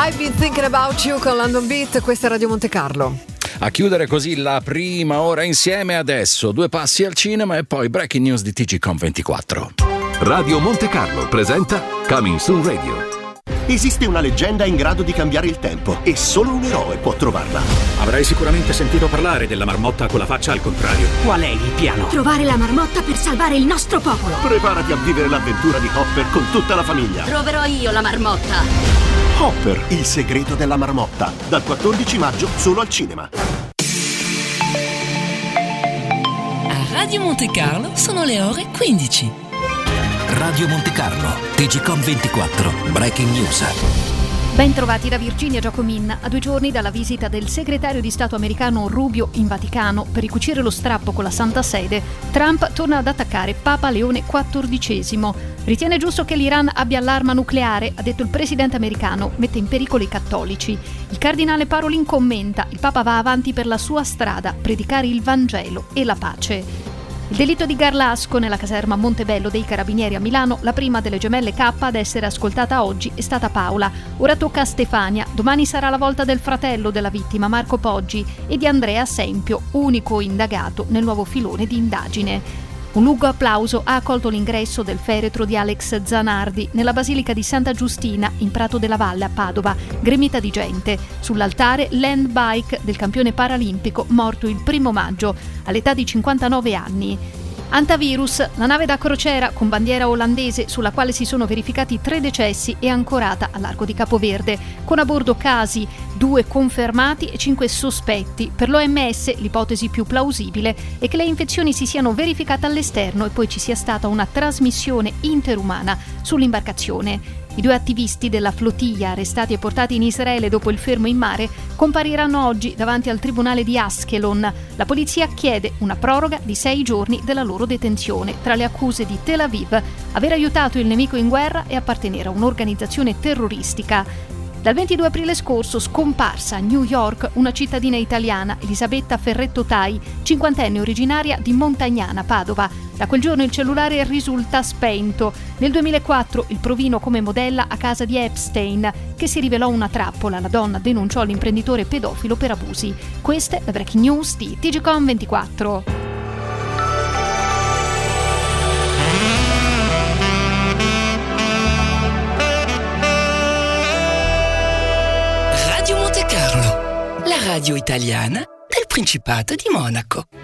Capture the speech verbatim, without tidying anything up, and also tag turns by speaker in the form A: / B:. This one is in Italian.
A: I've been thinking about you con London Beat, questa è Radio Monte Carlo.
B: A chiudere così la prima ora insieme adesso, due passi al cinema e poi breaking news di T G Com ventiquattro.
C: Radio Monte Carlo presenta Coming Soon Radio.
D: Esiste una leggenda in grado di cambiare il tempo e solo un eroe può trovarla.
E: Avrai sicuramente sentito parlare della marmotta con la faccia al contrario. Qual è il piano?
F: Trovare la marmotta per salvare il nostro popolo.
D: Preparati a vivere l'avventura di Hopper con tutta la famiglia.
F: Troverò io la marmotta.
D: Hopper, il segreto della marmotta. Dal quattordici maggio solo al cinema.
G: A Radio Monte Carlo sono le ore quindici.
H: Radio Monte Carlo, T G Com ventiquattro, Breaking News.
I: Ben trovati da Virginia Giacomin. A due giorni dalla visita del segretario di Stato americano Rubio in Vaticano per ricucire lo strappo con la Santa Sede, Trump torna ad attaccare Papa Leone quattordicesimo. Ritiene giusto che l'Iran abbia l'arma nucleare, ha detto il presidente americano, mette in pericolo i cattolici. Il cardinale Parolin commenta: il Papa va avanti per la sua strada, predicare il Vangelo e la pace. Il delitto di Garlasco nella caserma Montebello dei Carabinieri a Milano, la prima delle gemelle K ad essere ascoltata oggi è stata Paola. Ora tocca a Stefania, domani sarà la volta del fratello della vittima Marco Poggi e di Andrea Sempio, unico indagato nel nuovo filone di indagine. Un lungo applauso ha accolto l'ingresso del feretro di Alex Zanardi nella Basilica di Santa Giustina in Prato della Valle a Padova, gremita di gente. Sull'altare l'hand bike del campione paralimpico morto il primo maggio all'età di cinquantanove anni. Antavirus, la nave da crociera con bandiera olandese sulla quale si sono verificati tre decessi è ancorata a largo di Capoverde, con a bordo casi, due confermati e cinque sospetti. Per l'O M S l'ipotesi più plausibile è che le infezioni si siano verificate all'esterno e poi ci sia stata una trasmissione interumana sull'imbarcazione. I due attivisti della flottiglia arrestati e portati in Israele dopo il fermo in mare compariranno oggi davanti al tribunale di Askelon. La polizia chiede una proroga di sei giorni della loro detenzione, tra le accuse di Tel Aviv, aver aiutato il nemico in guerra e appartenere a un'organizzazione terroristica. Dal ventidue aprile scorso scomparsa a New York una cittadina italiana, Elisabetta Ferretto Tai, cinquantenne originaria di Montagnana, Padova. Da quel giorno il cellulare risulta spento. Nel duemilaquattro il provino come modella a casa di Epstein, che si rivelò una trappola. La donna denunciò l'imprenditore pedofilo per abusi. Queste le breaking news di T G Com ventiquattro.
G: Radio Monte Carlo, la radio italiana del Principato di Monaco.